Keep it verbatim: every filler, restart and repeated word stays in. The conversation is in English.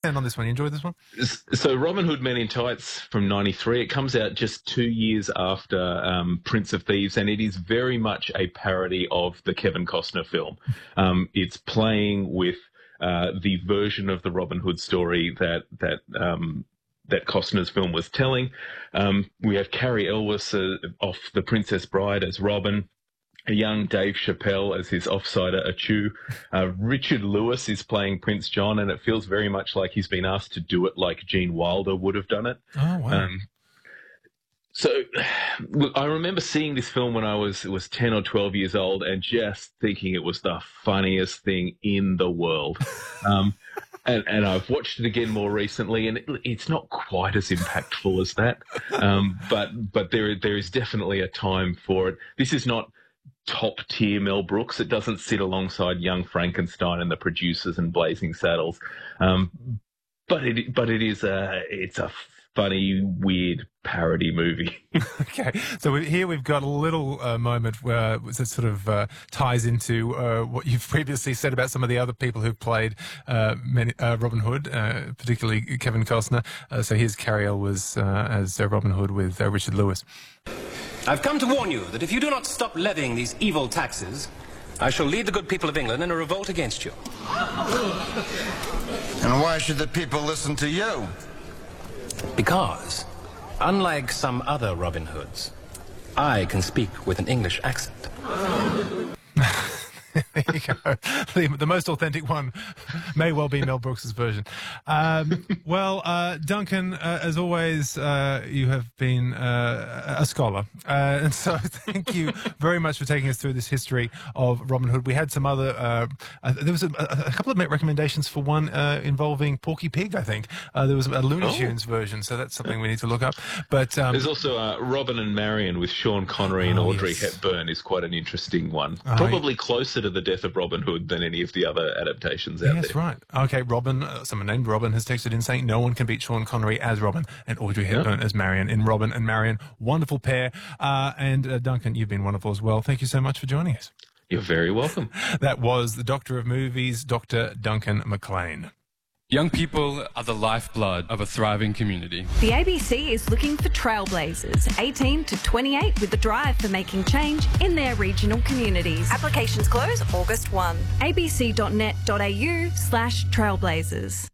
stand on this one? You enjoyed this one? So Robin Hood Men in Tights from ninety-three, it comes out just two years after um, Prince of Thieves, and it is very much a parody of the Kevin Costner film. Um, it's playing with uh, the version of the Robin Hood story that that um, that Costner's film was telling. Um, we have Carrie Elwes uh, off The Princess Bride as Robin, a young Dave Chappelle as his offsider Achu. Uh, Richard Lewis is playing Prince John, and it feels very much like he's been asked to do it like Gene Wilder would have done it. Oh, wow. Um, so look, I remember seeing this film when I was was ten or twelve years old and just thinking it was the funniest thing in the world. Um, and, and I've watched it again more recently, and it, it's not quite as impactful as that. Um, but but there there is definitely a time for it. This is not top tier Mel Brooks. It doesn't sit alongside Young Frankenstein and The Producers and Blazing Saddles. Um, but it but it is a it's a funny, weird parody movie. Okay, so we, here we've got a little uh, moment where that sort of uh, ties into uh, what you've previously said about some of the other people who've played uh, many, uh, Robin Hood, uh, particularly Kevin Costner. Uh, so here's Carrie Elwes uh, as uh, Robin Hood with uh, Richard Lewis. I've come to warn you that if you do not stop levying these evil taxes, I shall lead the good people of England in a revolt against you. And why should the people listen to you? Because, unlike some other Robin Hoods, I can speak with an English accent. There you go. The, the most authentic one may well be Mel Brooks' version. Um, well, uh, Duncan, uh, as always, uh, you have been uh, a scholar. Uh, and so thank you very much for taking us through this history of Robin Hood. We had some other, uh, uh, there was a, a couple of recommendations for one uh, involving Porky Pig, I think. Uh, there was a Looney Tunes oh. version, so that's something we need to look up. But um, there's also uh, Robin and Marion with Sean Connery and oh, Audrey yes. Hepburn is quite an interesting one. Oh, Probably closer to the death of Robin Hood than any of the other adaptations out yes, there. right. Okay, Robin, uh, someone named Robin has texted in saying no one can beat Sean Connery as Robin and Audrey Hepburn yeah. as Marion in Robin and Marion. Wonderful pair. Uh, and uh, Duncan, you've been wonderful as well. Thank you so much for joining us. You're very welcome. That was the Doctor of Movies, Doctor Duncan McLean. Young people are the lifeblood of a thriving community. The A B C is looking for trailblazers, eighteen to twenty-eight, with a drive for making change in their regional communities. Applications close August first. a b c dot net dot a u slash trailblazers.